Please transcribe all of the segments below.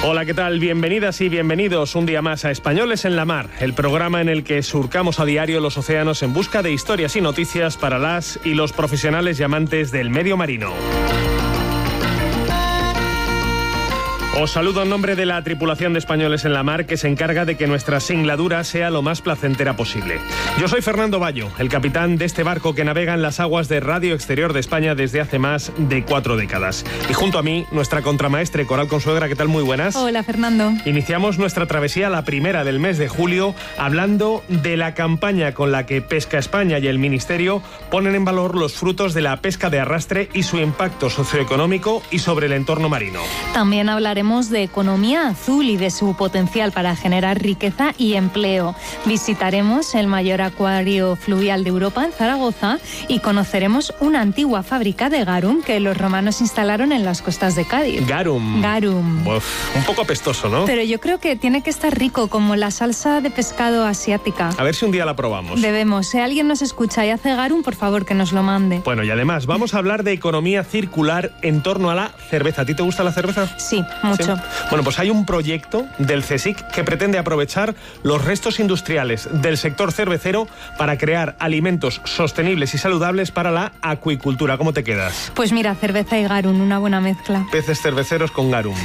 Hola, ¿qué tal? Bienvenidas y bienvenidos un día más a Españoles en la Mar, el programa en el que surcamos a diario los océanos en busca de historias y noticias para las y los profesionales y amantes del medio marino. Os saludo en nombre de la tripulación de Españoles en la Mar, que se encarga de que nuestra singladura sea lo más placentera posible. Yo soy Fernando Bayo, el capitán de este barco que navega en las aguas de Radio Exterior de España desde hace más de 4 décadas. Y junto a mí, nuestra contramaestre Coral Consuegra. ¿Qué tal? Muy buenas. Hola, Fernando. Iniciamos nuestra travesía, la primera del mes de julio, hablando de la campaña con la que Pesca España y el Ministerio ponen en valor los frutos de la pesca de arrastre y su impacto socioeconómico y sobre el entorno marino. También hablaremos de economía azul y de su potencial para generar riqueza y empleo. Visitaremos el mayor acuario fluvial de Europa en Zaragoza y conoceremos una antigua fábrica de garum que los romanos instalaron en las costas de Cádiz. Garum. Uf, un poco apestoso, ¿no? Pero yo creo que tiene que estar rico, como la salsa de pescado asiática. A ver si un día la probamos. Debemos. Si alguien nos escucha y hace garum, por favor, que nos lo mande. Bueno, y además vamos a hablar de economía circular en torno a la cerveza. ¿A ti te gusta la cerveza? Sí, mucho. ¿Sí? Bueno, pues hay un proyecto del CSIC que pretende aprovechar los restos industriales del sector cervecero para crear alimentos sostenibles y saludables para la acuicultura. ¿Cómo te quedas? Pues mira, cerveza y garum, una buena mezcla. Peces cerveceros con garum.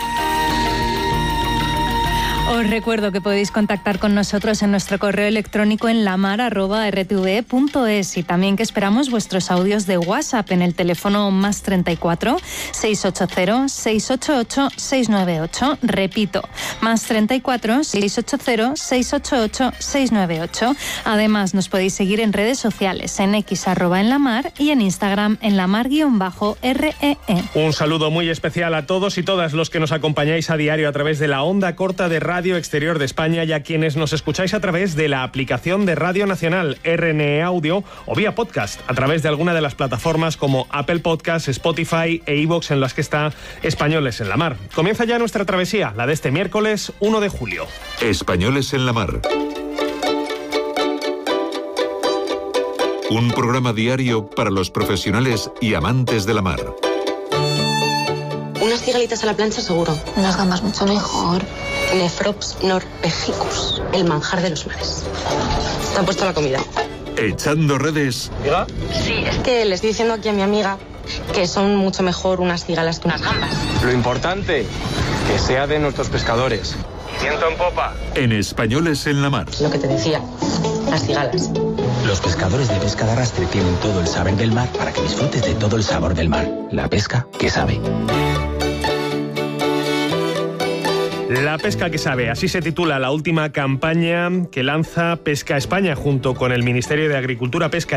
Os recuerdo que podéis contactar con nosotros en nuestro correo electrónico en lamar@rtve.es y también que esperamos vuestros audios de WhatsApp en el teléfono +34 680 688 698. Repito, +34 680 688 698. Además, nos podéis seguir en redes sociales, en X @enlamar y en Instagram en lamar_REE. Un saludo muy especial a todos y todas los que nos acompañáis a diario a través de la onda corta de Radio Exterior de España y a quienes nos escucháis a través de la aplicación de Radio Nacional RNE Audio o vía podcast a través de alguna de las plataformas como Apple Podcasts, Spotify e iVoox en las que está Españoles en la Mar. Comienza ya nuestra travesía, la de este miércoles 1 de julio. Españoles en la Mar. Un programa diario para los profesionales y amantes de la mar. Unas cigalitas a la plancha seguro. Unas gambas mucho mejor. Nefrops norvegicus, el manjar de los mares. Te han puesto la comida. Echando redes. ¿Diga? Sí, es que le estoy diciendo aquí a mi amiga que son mucho mejor unas cigalas que unas gambas. Lo importante, que sea de nuestros pescadores. Viento en popa. En Españoles en la Mar. Lo que te decía, las cigalas. Los pescadores de pesca de arrastre tienen todo el saber del mar para que disfrutes de todo el sabor del mar. La pesca que sabe. La pesca que sabe, así se titula la última campaña que lanza Pesca España junto con el Ministerio de Agricultura, Pesca